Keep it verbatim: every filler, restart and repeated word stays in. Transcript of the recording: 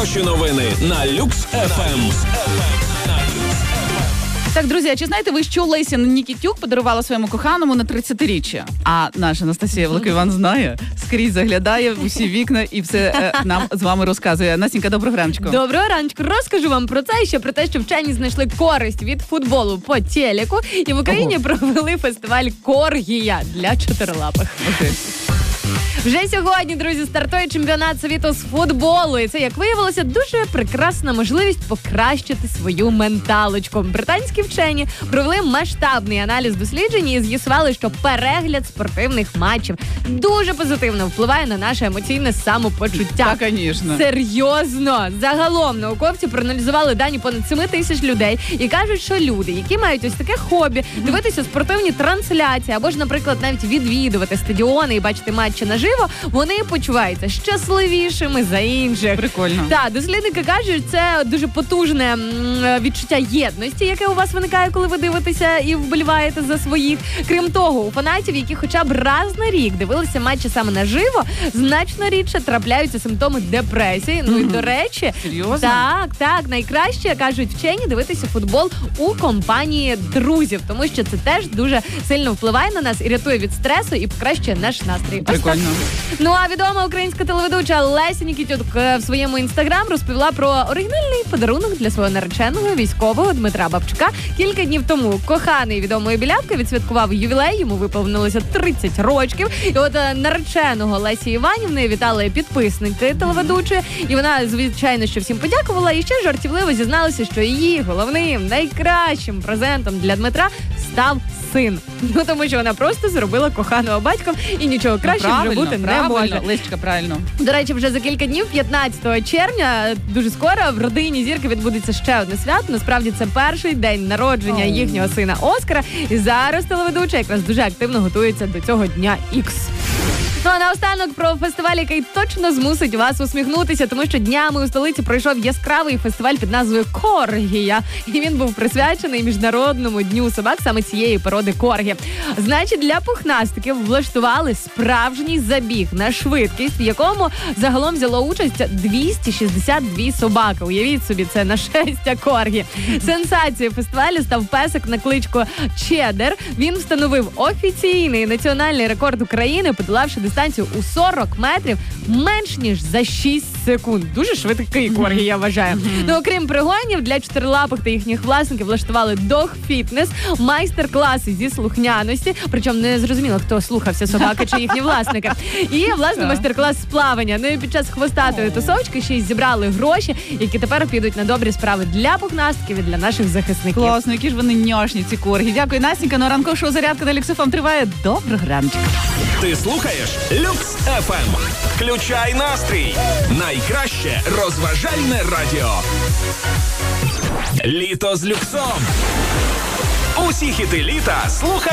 Найхороші новини на Люкс еф ем. Так, друзі, а чи знаєте ви, що Леся Нікітюк подарувала своєму коханому на тридцятиріччя? А наша Анастасія Великий-Іван знає, скрізь заглядає в усі вікна і все е, нам з вами розказує. Настенька, доброго раночку. Доброго раночку. Розкажу вам про це і ще про те, що вчені знайшли користь від футболу по телеку і в Україні Ого. провели фестиваль «Коргія» для чотирилапих. Окей. Вже сьогодні, друзі, стартує чемпіонат світу з футболу. І це, як виявилося, дуже прекрасна можливість покращити свою менталочку. Британські вчені провели масштабний аналіз досліджень і з'ясували, що перегляд спортивних матчів дуже позитивно впливає на наше емоційне самопочуття. Так, звісно. Серйозно. Загалом науковці проаналізували дані понад семи тисяч людей і кажуть, що люди, які мають ось таке хобі, дивитися спортивні трансляції або ж, наприклад, навіть відвідувати стадіони і бачити матчі наживо, вони почуваються щасливішими за інших. Прикольно. Так, дослідники кажуть, це дуже потужне відчуття єдності, яке у вас виникає, коли ви дивитеся і вболіваєте за своїх. Крім того, у фанатів, які хоча б раз на рік дивилися матчі саме наживо, значно рідше трапляються симптоми депресії. Mm-hmm. Ну і, до речі, серйозно? Так, так, найкраще, кажуть вчені, дивитися футбол у компанії друзів, тому що це теж дуже сильно впливає на нас і рятує від стресу і покращує наш настрій. Прикольно. Ну а відома українська телеведуча Леся Нікітюк в своєму інстаграм розповіла про оригінальний подарунок для свого нареченого військового Дмитра Бабчука. Кілька днів тому коханий відомої білявки відсвяткував ювілей, йому виповнилося тридцять років. І от нареченого Лесі Іванівни вітали підписники телеведучої, і вона, звичайно, що всім подякувала і ще жартівливо зізналася, що її головним, найкращим презентом для Дмитра став син. Ну, тому що вона просто зробила коханого батьком і нічого краще ну, вже бути не може. Лесечка, правильно. До речі, вже за кілька днів, п'ятнадцятого червня, дуже скоро в родині зірки відбудеться ще одне свято. Насправді це перший день народження oh. їхнього сина Оскара. І зараз телеведуча якраз дуже активно готується до цього дня Ікс. Ну а наостанок про фестиваль, який точно змусить вас усміхнутися, тому що днями у столиці пройшов яскравий фестиваль під назвою «Коргія». І він був присвячений Міжнародному дню собак саме цієї породи коргі. Значить, для пухнастиків влаштували справжній забіг на швидкість, в якому загалом взяло участь двісті шістдесят дві собаки. Уявіть собі, це нашестя коргі. Сенсацією фестивалю став песик на кличку Чеддер. Він встановив офіційний національний рекорд України, подолавши дистанцію у сорок метрів менш ніж за шість секунд. Дуже швидкий коргі, я вважаю. Mm-hmm. Ну, окрім пригонів, для чотирилапих та їхніх власників влаштували дог-фітнес, майстер-класи зі слухняності, причому не зрозуміло, хто слухався, собаки чи їхні власники. І, власне, майстер-клас з плавання. Ну і під час хвостатої тусовочки ще й зібрали гроші, які тепер підуть на добрі справи для пухнастиків і для наших захисників. Класно, які ж вони няшні, ці коргі. Дякую, Настенька. Ну, ранкове шоу «Зарядка» на Люкс еф ем триває. Доброго раночка. Ти слухаєш Люкс еф ем. Включай настрій. Найкраще розважальне радіо. Літо з люксом. Усі хіти літа слухай